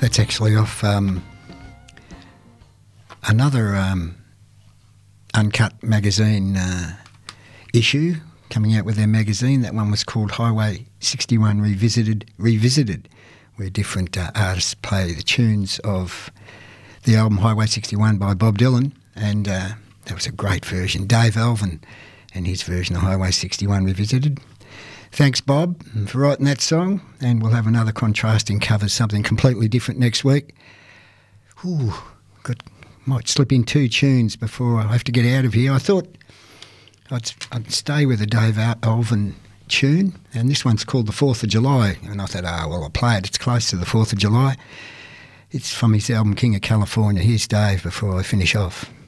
That's actually off another Uncut magazine issue coming out with their magazine. That one was called Highway 61 Revisited, where different artists play the tunes of the album Highway 61 by Bob Dylan, and that was a great version. Dave Alvin and his version of Highway 61 Revisited. Thanks, Bob, for writing that song, and we'll have another contrasting cover, something completely different next week. Might slip in 2 tunes before I have to get out of here. I thought I'd stay with the Dave Alvin tune, and this one's called The 4th of July, and I thought, I'll play it. It's close to the 4th of July. It's from his album King of California. Here's Dave before I finish off.